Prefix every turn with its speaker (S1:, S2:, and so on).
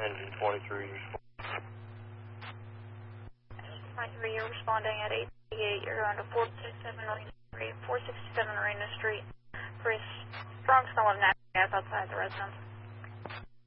S1: Engine 23.
S2: 23, you're responding at 888. You're going to 467 Marina Street, 467 Marina Street. For a strong smell of natural gas outside the residence.